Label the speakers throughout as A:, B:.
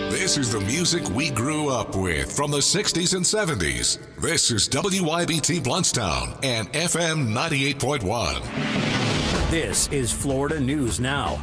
A: This is the music we grew up with from the 60s and 70s. This is WYBT Bluntstown and FM 98.1.
B: This is Florida News Now.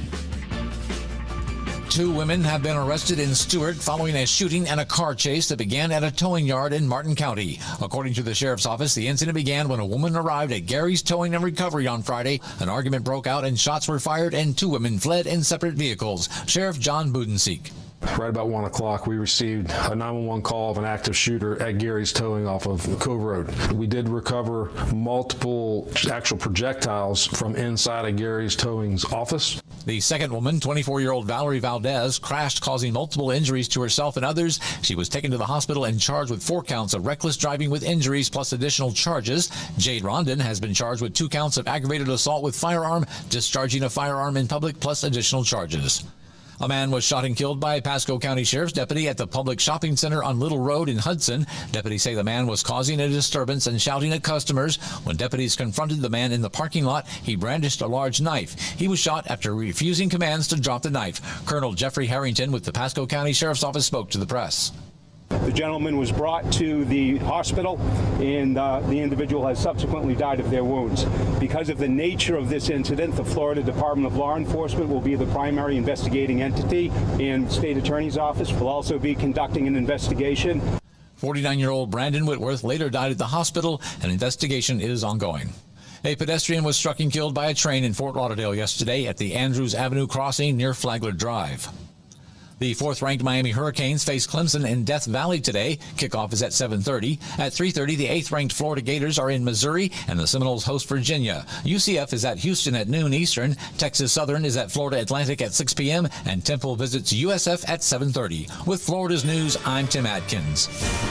C: 2 women have been arrested in Stuart following a shooting and a car chase that began at a towing yard in Martin County. According to the sheriff's office, the incident began when a woman arrived at Gary's Towing and Recovery on Friday. An argument broke out and shots were fired and 2 women fled in separate vehicles. Sheriff John Budenseek.
D: Right about 1 o'clock, we received a 911 call of an active shooter at Gary's Towing off of Cove Road. We did recover multiple actual projectiles from inside of Gary's Towing's office.
C: The second woman, 24-year-old Valerie Valdez, crashed, causing multiple injuries to herself and others. She was taken to the hospital and charged with 4 counts of reckless driving with injuries plus additional charges. Jade Rondon has been charged with 2 counts of aggravated assault with firearm, discharging a firearm in public plus additional charges. A man was shot and killed by a Pasco County Sheriff's deputy at the public shopping center on Little Road in Hudson. Deputies say the man was causing a disturbance and shouting at customers. When deputies confronted the man in the parking lot, he brandished a large knife. He was shot after refusing commands to drop the knife. Colonel Jeffrey Harrington with the Pasco County Sheriff's Office spoke to the press.
E: The gentleman was brought to the hospital, and the individual has subsequently died of their wounds. Because of the nature of this incident, the Florida Department of Law Enforcement will be the primary investigating entity, and State Attorney's Office will also be conducting an investigation.
C: 49-year-old Brandon Whitworth later died at the hospital. An investigation is ongoing. A pedestrian was struck and killed by a train in Fort Lauderdale yesterday at the Andrews Avenue crossing near Flagler Drive. The 4th-ranked Miami Hurricanes face Clemson in Death Valley today. Kickoff is at 7:30. At 3:30, the 8th-ranked Florida Gators are in Missouri, and the Seminoles host Virginia. UCF is at Houston at noon Eastern. Texas Southern is at Florida Atlantic at 6 p.m., and Temple visits USF at 7:30. With Florida's News, I'm Tim Adkins.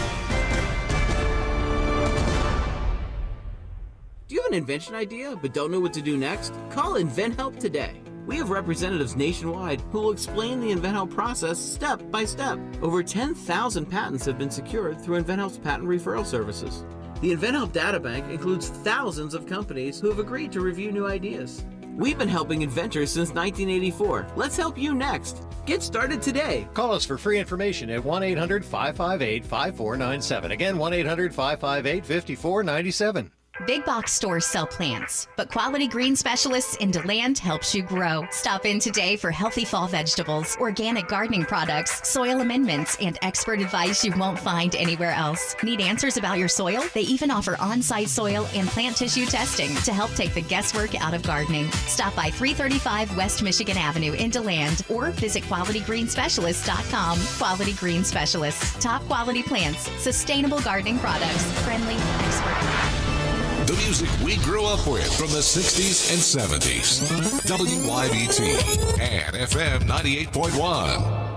F: Do you have an invention idea but don't know what to do next? Call InventHelp today. We have representatives nationwide who will explain the InventHelp process step by step. Over 10,000 patents have been secured through InventHelp's patent referral services. The InventHelp databank includes thousands of companies who have agreed to review new ideas. We've been helping inventors since 1984. Let's help you next. Get started today.
G: Call us for free information at 1-800-558-5497. Again, 1-800-558-5497.
H: Big box stores sell plants, but Quality Green Specialists in DeLand helps you grow. Stop in today for healthy fall vegetables, organic gardening products, soil amendments, and expert advice you won't find anywhere else. Need answers about your soil? They even offer on-site soil and plant tissue testing to help take the guesswork out of gardening. Stop by 335 West Michigan Avenue in DeLand or visit QualityGreenSpecialists.com. Quality Green Specialists. Top quality plants, sustainable gardening products, friendly, expert.
A: The music we grew up with from the 60s and 70s. WYBT and FM 98.1.